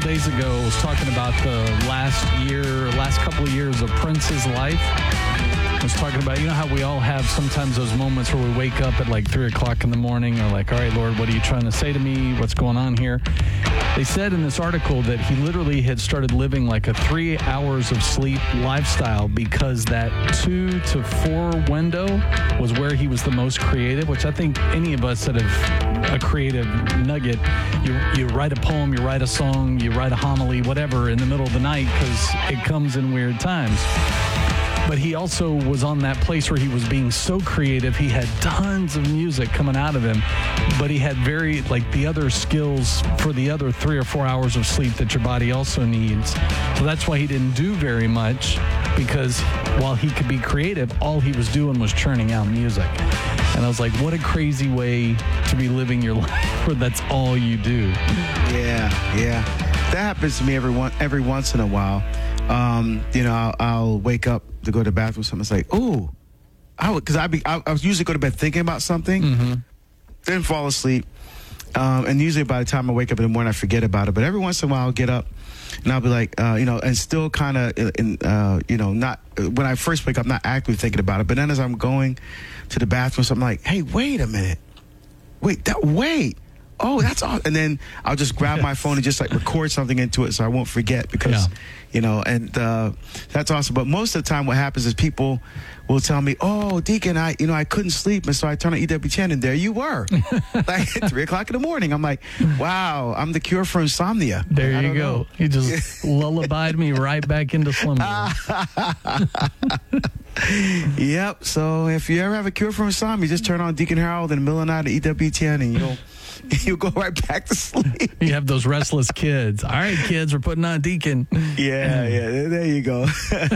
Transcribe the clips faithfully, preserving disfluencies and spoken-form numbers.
days ago was talking about the last year, last couple of years of Prince's life. I was talking about, you know how we all have sometimes those moments where we wake up at like three o'clock in the morning or like, all right, Lord, what are you trying to say to me? What's going on here? They said in this article that he literally had started living like a three hours of sleep lifestyle because that two to four window was where he was the most creative, which I think any of us that have a creative nugget, you, you write a poem, you write a song, you write a homily, whatever, in the middle of the night because it comes in weird times. But he also was on that place where he was being so creative. He had tons of music coming out of him, but he had very, like, the other skills for the other three or four hours of sleep that your body also needs. So that's why he didn't do very much, because while he could be creative, all he was doing was churning out music. And I was like, what a crazy way to be living your life where that's all you do. Yeah, yeah. That happens to me every one, every once in a while. Um, you know, I'll, I'll wake up to go to the bathroom. Someone's like, "Oh, I would," because I be I, I was usually go to bed thinking about something, mm-hmm. then fall asleep, um, and usually by the time I wake up in the morning, I forget about it. But every once in a while, I'll get up and I'll be like, uh, you know, and still kind of, in, uh, you know, not when I first wake up, not actively thinking about it. But then as I'm going to the bathroom, so I'm like, "Hey, wait a minute, wait, that wait." Oh, that's all. And then I'll just grab my phone and just like record something into it so I won't forget because, yeah. you know, and uh, that's awesome. But most of the time what happens is people will tell me, oh, Deacon, I, you know, I couldn't sleep. And so I turned on E W ten and there you were. Like at three o'clock in the morning. I'm like, wow, I'm the cure for insomnia. There I you go. Know. You just lullabied me right back into slumber. Yep. So if you ever have a cure for insomnia, just turn on Deacon Harold in the middle of the night at E W ten and you'll you'll go right back to sleep. You have those restless kids. All right, kids, we're putting on Deacon. Yeah, yeah, there you go.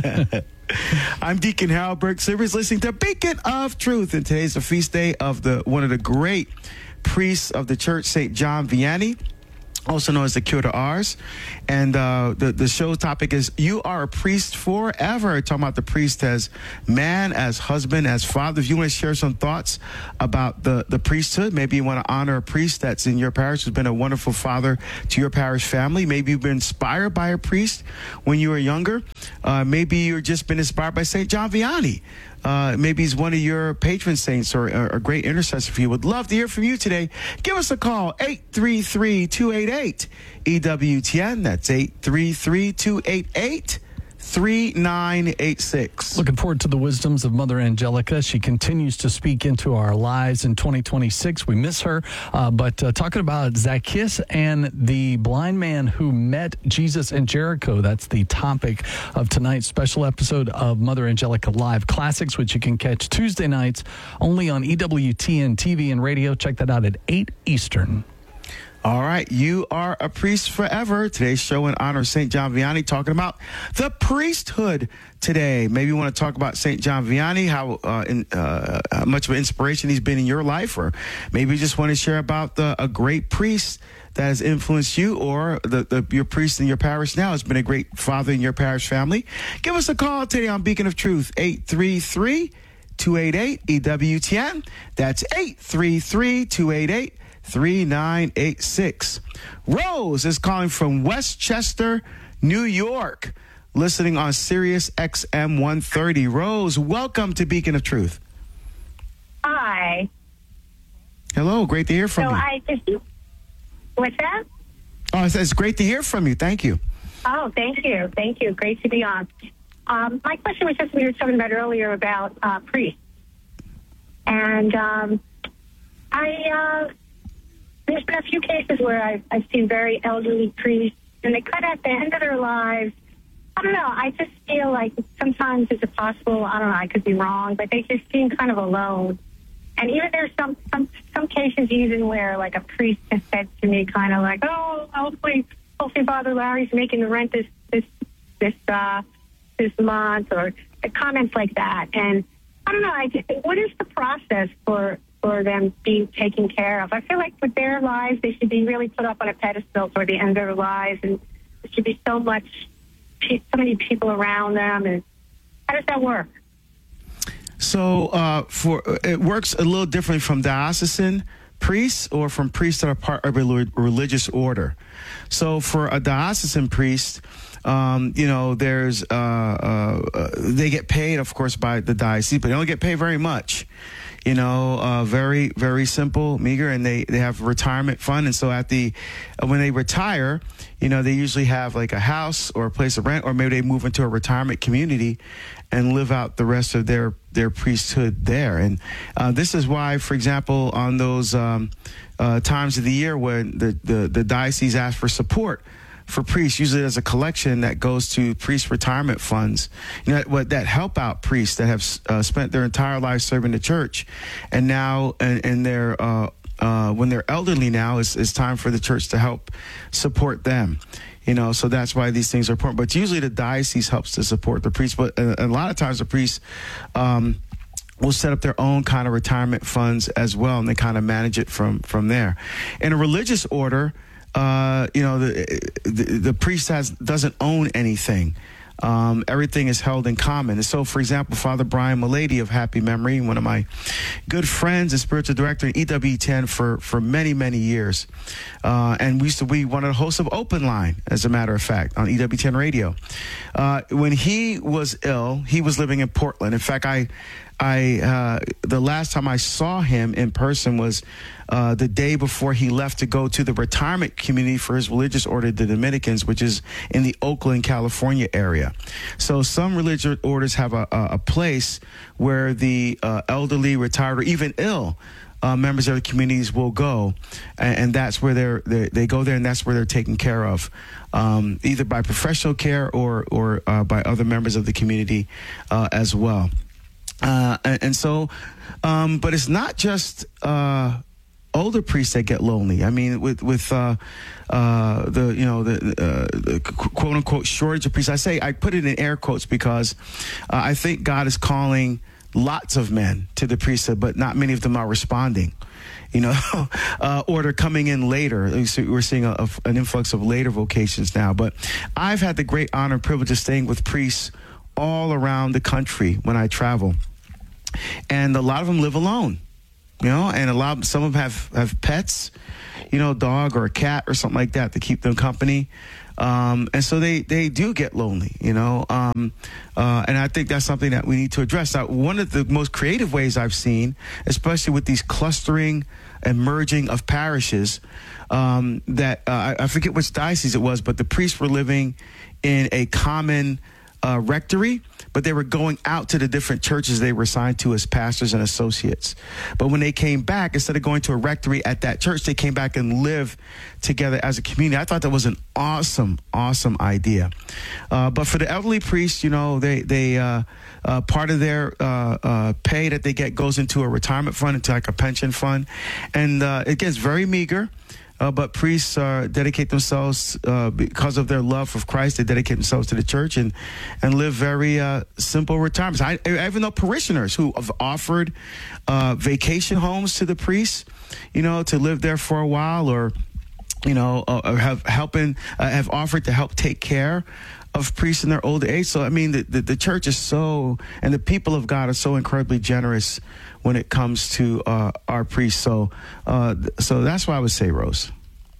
I'm Deacon Harold Burke Silvers, listening to Beacon of Truth, and today's the feast day of the one of the great priests of the church, Saint John Vianney, also known as the Cure to Ars. And uh, the, the show topic is You Are a Priest Forever. Talking about the priest as man, as husband, as father. If you want to share some thoughts about the, the priesthood, maybe you want to honor a priest that's in your parish who's been a wonderful father to your parish family. Maybe you've been inspired by a priest when you were younger. Uh, maybe you've just been inspired by Saint John Vianney. Uh, maybe he's one of your patron saints or, or a great intercessor for you. Would love to hear from you today. Give us a call, eight three three, two eight eight, E W T N. That's eight three three, two eight eight, three nine eight six. Looking forward to the wisdoms of Mother Angelica. She continues to speak into our lives in twenty twenty-six. We miss her. Uh, but uh, talking about Zacchaeus and the blind man who met Jesus in Jericho. That's the topic of tonight's special episode of Mother Angelica Live Classics, which you can catch Tuesday nights only on E W T N T V and radio. Check that out at eight Eastern. All right, You Are a Priest Forever. Today's show in honor of Saint John Vianney, talking about the priesthood today. Maybe you want to talk about Saint John Vianney, how, uh, in, uh, how much of an inspiration he's been in your life, or maybe you just want to share about the, a great priest that has influenced you, or the, the your priest in your parish now has been a great father in your parish family. Give us a call today on Beacon of Truth, eight three three, two eight eight, E W T N. That's eight three three, two eight eight, three nine eight six. Rose is calling from Westchester, New York, listening on Sirius X M one thirty. Rose, welcome to Beacon of Truth. Hi. Hello, great to hear from so you. I just, what's that? Oh, it's, it's great to hear from you. Thank you. Oh, thank you. Thank you. Great to be on. Um, my question was just we were talking about earlier about uh, priests. And um, I... Uh, There's been a few cases where I've, I've seen very elderly priests, and they cut at the end of their lives. I don't know. I just feel like sometimes it's possible. I don't know. I could be wrong, but they just seem kind of alone. And even there's some some some cases even where like a priest has said to me, kind of like, "Oh, hopefully, hopefully Father Larry's making the rent this this this uh, this month," or comments like that. And I don't know. I just, what is the process for? for them being taken care of? I feel like with their lives, they should be really put up on a pedestal for the end of their lives, and there should be so much, so many people around them. And how does that work? So uh, for it works a little differently from diocesan priests or from priests that are part of a religious order. So for a diocesan priest, um, you know, there's uh, uh, they get paid, of course, by the diocese, but they don't get paid very much. You know, uh, very, very simple, meager, and they, they have a retirement fund. And so at the, uh, when they retire, you know, they usually have like a house or a place of rent, or maybe they move into a retirement community and live out the rest of their, their priesthood there. And uh, this is why, for example, on those um, uh, times of the year when the, the, the diocese asks for support for priests, usually there's a collection that goes to priest retirement funds, you know, what that help out priests that have uh, spent their entire lives serving the church, and now and, and they're uh, uh, when they're elderly now, it's, it's time for the church to help support them. You know, so that's why these things are important. But usually the diocese helps to support the priests, but a, a lot of times the priests um, will set up their own kind of retirement funds as well, and they kind of manage it from from there. In a religious order, Uh, you know, the, the the priest has doesn't own anything. Um, everything is held in common. And so, for example, Father Brian Milady of happy memory, one of my good friends and spiritual director in E W ten for, for many, many years. Uh, and we used to be one of the hosts of Open Line, as a matter of fact, on E W ten radio. Uh, when he was ill, he was living in Portland. In fact, I, I uh, the last time I saw him in person was uh, the day before he left to go to the retirement community for his religious order, the Dominicans, which is in the Oakland, California area. So some religious orders have a, a, a place where the uh, elderly, retired, or even ill uh, members of the communities will go, and, and that's where they're, they they go there, and that's where they're taken care of, um, either by professional care or or uh, by other members of the community uh, as well. Uh, and, and so, um, but it's not just uh, older priests that get lonely. I mean, with with uh, uh, the you know the, uh, the quote unquote shortage of priests. I say I put it in air quotes because uh, I think God is calling lots of men to the priesthood, but not many of them are responding. You know, uh, or they're coming in later. We're seeing a, a, an influx of later vocations now. But I've had the great honor and privilege of staying with priests all around the country when I travel, and a lot of them live alone, you know, and a lot, some of them have, have pets, you know, a dog or a cat or something like that to keep them company. Um, and so they, they do get lonely, you know, um, uh, and I think that's something that we need to address. Now, one of the most creative ways I've seen, especially with these clustering and merging of parishes, um, that uh, I, I forget which diocese it was, but the priests were living in a common Uh, rectory, but they were going out to the different churches they were assigned to as pastors and associates. But when they came back, instead of going to a rectory at that church, they came back and lived together as a community. I thought that was an awesome, awesome idea. Uh, but for the elderly priests, you know, they, they, uh, uh, part of their, uh, uh, pay that they get goes into a retirement fund, into like a pension fund. And, uh, it gets very meager. Uh, but priests uh, dedicate themselves uh, because of their love of Christ. They dedicate themselves to the church and and live very uh, simple retirements. I, I even know parishioners who have offered uh, vacation homes to the priests, you know, to live there for a while, or you know, uh, or have helping uh, have offered to help take care of priests in their older age. So I mean, the, the the church is so, and the people of God are so incredibly generous when it comes to uh, our priests. So, uh, so that's why I would say, Rose.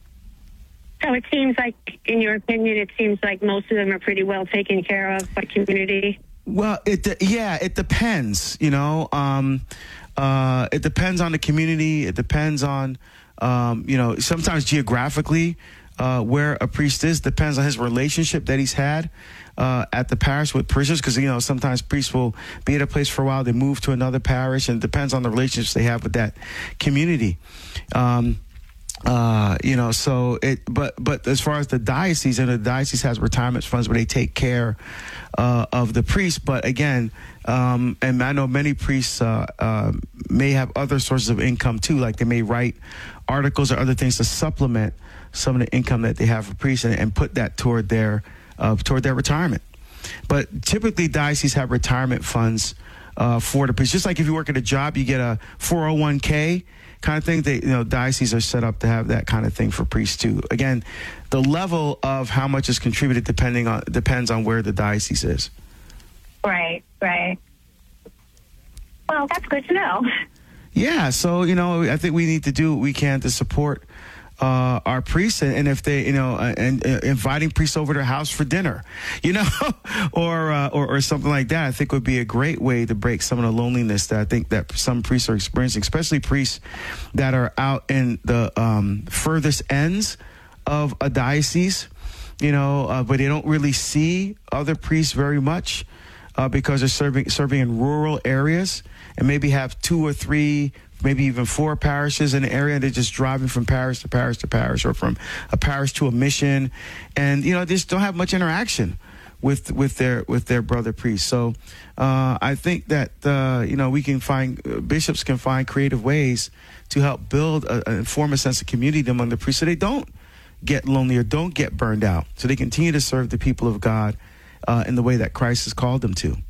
So it seems like, in your opinion, it seems like most of them are pretty well taken care of by community. Well, it yeah, it depends. You know, um, uh, it depends on the community. It depends on, um, you know, sometimes geographically uh, where a priest is. Depends on his relationship that he's had Uh, at the parish with parishioners, because, you know, sometimes priests will be at a place for a while, they move to another parish, and it depends on the relationships they have with that community. Um, uh, you know, so it, but, but as far as the diocese, and the diocese has retirement funds where they take care uh, of the priests. But again, um, and I know many priests uh, uh, may have other sources of income too, like they may write articles or other things to supplement some of the income that they have for priests, and, and put that toward their Uh, toward their retirement. But typically dioceses have retirement funds uh, for the priests. Just like if you work at a job, you get a four oh one k kind of thing. They, you know, dioceses are set up to have that kind of thing for priests too. Again, the level of how much is contributed depending on depends on where the diocese is. Right, right. Well, that's good to know. Yeah, so, you know, I think we need to do what we can to support uh, our priests. And, and if they, you know, uh, and uh, inviting priests over to their house for dinner, you know, or, uh, or or something like that, I think would be a great way to break some of the loneliness that I think that some priests are experiencing, especially priests that are out in the um, furthest ends of a diocese, you know, uh, but they don't really see other priests very much uh, because they're serving serving in rural areas and maybe have two or three, maybe even four parishes in the area. And they're just driving from parish to parish to parish, or from a parish to a mission, and you know, they just don't have much interaction with with their with their brother priests. So uh, I think that uh, you know, we can find uh, bishops can find creative ways to help build a, a form a sense of community among the priests, so they don't get lonely or don't get burned out, so they continue to serve the people of God uh, in the way that Christ has called them to.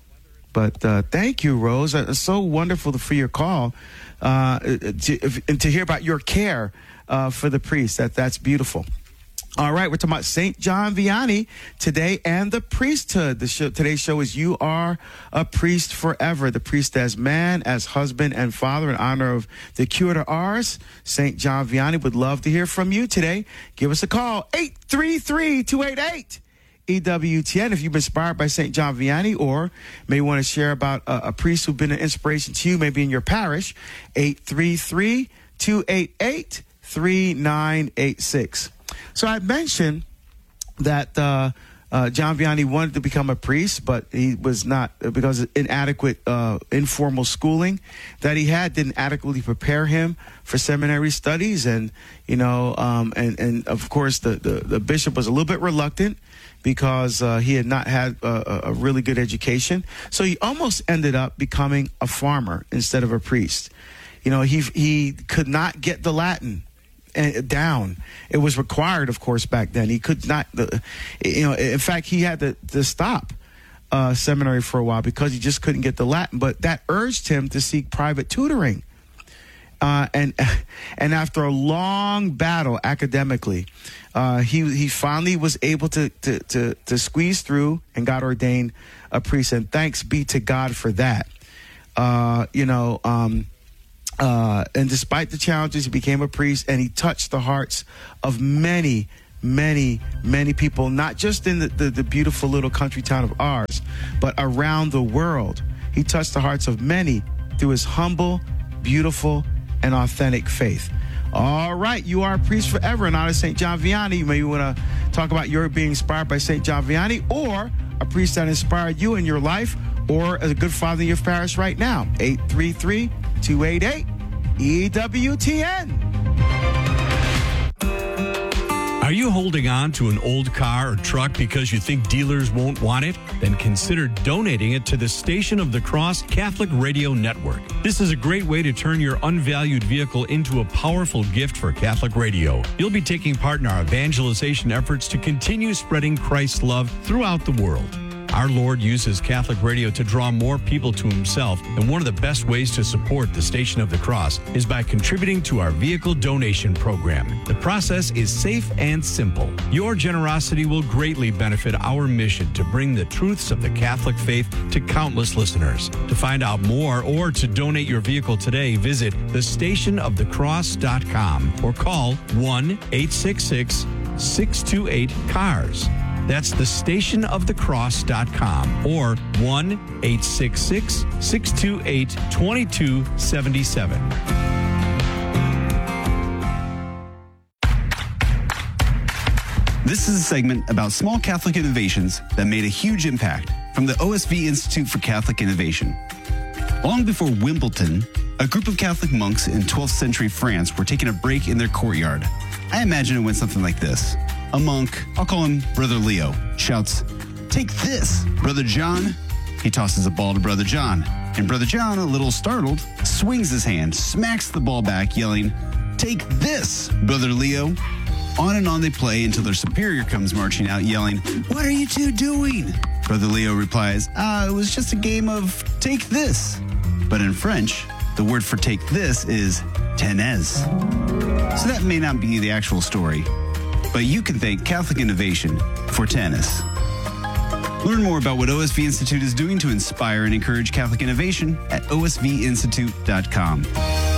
But uh, thank you, Rose. It's so wonderful to, for your call uh, to, if, and to hear about your care uh, for the priest. That that's beautiful. All right, we're talking about Saint John Vianney today and the priesthood. The show, today's show is "You Are a Priest Forever." The priest as man, as husband and father, in honor of the Cure de Ars, Saint John Vianney. Would love to hear from you today. Give us a call, eight three three, two eight eight, E W T N, if you've been inspired by Saint John Vianney, or may want to share about a, a priest who's been an inspiration to you, maybe in your parish. Eight three three, two eight eight, three nine eight six. So I mentioned that uh, uh, John Vianney wanted to become a priest, but he was not, because of inadequate uh, informal schooling that he had didn't adequately prepare him for seminary studies. And, you know, um, and, and of course, the, the, the bishop was a little bit reluctant because uh, he had not had a, a really good education. So he almost ended up becoming a farmer instead of a priest. You know, he he could not get the Latin down. It was required, of course, back then. He could not, the, you know, in fact, he had to, to stop uh, seminary for a while because he just couldn't get the Latin. But that urged him to seek private tutoring. Uh, and and after a long battle academically, uh, he he finally was able to, to to to squeeze through and got ordained a priest. And thanks be to God for that. Uh, you know, um, uh, and despite the challenges, he became a priest, and he touched the hearts of many, many, many people, not just in the, the, the beautiful little country town of Ars, but around the world. He touched the hearts of many through his humble, beautiful, and authentic faith. All right, you are a priest forever in honor of Saint John Vianney. You may want to talk about your being inspired by Saint John Vianney, or a priest that inspired you in your life, or a good father in your parish right now. eight three three, two eight eight, E W T N. Are you holding on to an old car or truck because you think dealers won't want it? Then consider donating it to the Station of the Cross Catholic Radio Network. This is a great way to turn your unvalued vehicle into a powerful gift for Catholic radio. You'll be taking part in our evangelization efforts to continue spreading Christ's love throughout the world. Our Lord uses Catholic radio to draw more people to himself, and one of the best ways to support the Station of the Cross is by contributing to our vehicle donation program. The process is safe and simple. Your generosity will greatly benefit our mission to bring the truths of the Catholic faith to countless listeners. To find out more or to donate your vehicle today, visit the station of the cross dot com or call one eight six six, six two eight, C A R S. That's the station of the cross dot com or one eight six six, six two eight, two two seven seven. This is a segment about small Catholic innovations that made a huge impact from the O S V Institute for Catholic Innovation. Long before Wimbledon, a group of Catholic monks in twelfth century France were taking a break in their courtyard. I imagine it went something like this. A monk, I'll call him Brother Leo, shouts, "Take this, Brother John." He tosses a ball to Brother John, and Brother John, a little startled, swings his hand, smacks the ball back, yelling, "Take this, Brother Leo." On and on they play until their superior comes marching out, yelling, "What are you two doing?" Brother Leo replies, "Ah, it was just a game of take this." But in French, the word for take this is tenez. So that may not be the actual story, but you can thank Catholic Innovation for tennis. Learn more about what O S V Institute is doing to inspire and encourage Catholic innovation at O S V institute dot com.